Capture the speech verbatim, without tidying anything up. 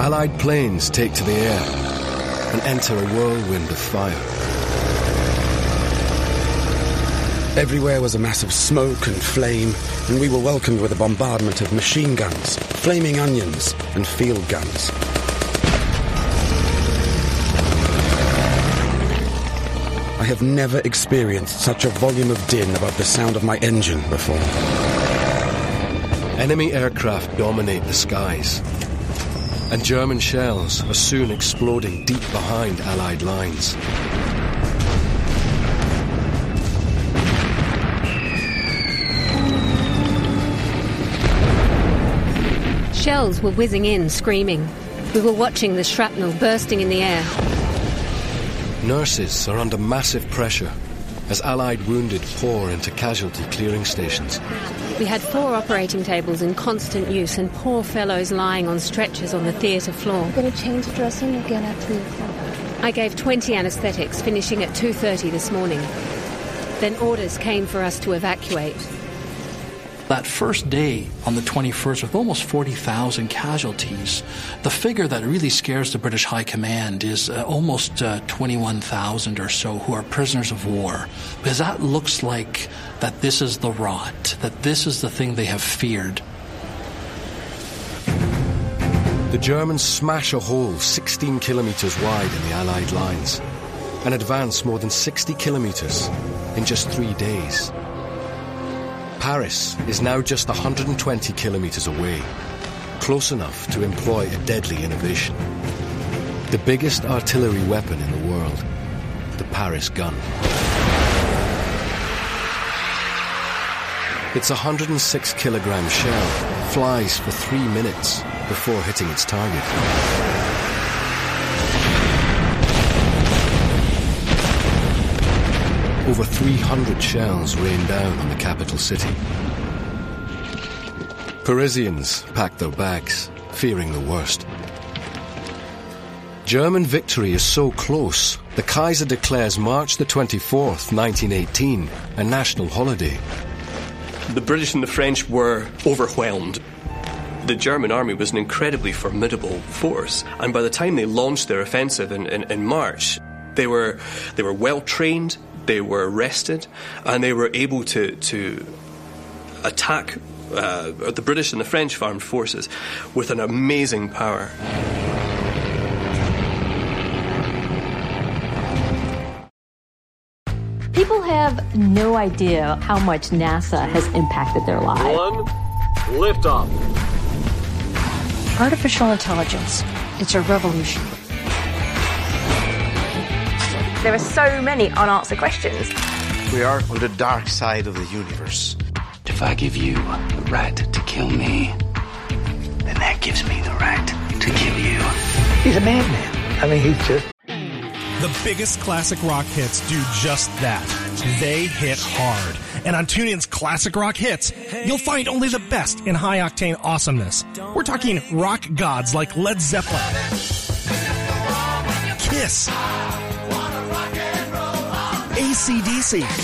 Allied planes take to the air and enter a whirlwind of fire. Everywhere was a mass of smoke and flame, and we were welcomed with a bombardment of machine guns, flaming onions, and field guns. I have never experienced such a volume of din above the sound of my engine before. Enemy aircraft dominate the skies, and German shells are soon exploding deep behind Allied lines. Shells were whizzing in, screaming. We were watching the shrapnel bursting in the air. Nurses are under massive pressure as Allied wounded pour into casualty clearing stations. We had four operating tables in constant use and poor fellows lying on stretchers on the theatre floor. I'm going to change dressing again at three o'clock. I gave twenty anaesthetics, finishing at two thirty this morning. Then orders came for us to evacuate. That first day, on the twenty-first, with almost forty thousand casualties, the figure that really scares the British High Command is uh, almost uh, twenty-one thousand or so who are prisoners of war. Because that looks like that this is the rot, that this is the thing they have feared. The Germans smash a hole sixteen kilometres wide in the Allied lines and advance more than sixty kilometres in just three days. Paris is now just one hundred twenty kilometres away, close enough to employ a deadly innovation. The biggest artillery weapon in the world, the Paris gun. Its one hundred six kilogram shell flies for three minutes before hitting its target. Over three hundred shells rain down on the capital city. Parisians packed their bags, fearing the worst. German victory is so close, the Kaiser declares March the twenty-fourth, nineteen eighteen, a national holiday. The British and the French were overwhelmed. The German army was an incredibly formidable force, and by the time they launched their offensive in, in, in March, they were they were well trained. They were rested, and they were able to, to attack uh, the British and the French armed forces with an amazing power. People have no idea how much NASA has impacted their lives. One, liftoff. Artificial intelligence. It's a revolution. There are so many unanswered questions. We are on the dark side of the universe. If I give you the right to kill me, then that gives me the right to kill you. He's a madman. I mean, he's just... The biggest classic rock hits do just that. They hit hard. And on TuneIn's Classic Rock Hits, you'll find only the best in high-octane awesomeness. We're talking rock gods like Led Zeppelin, Kiss, A C D C,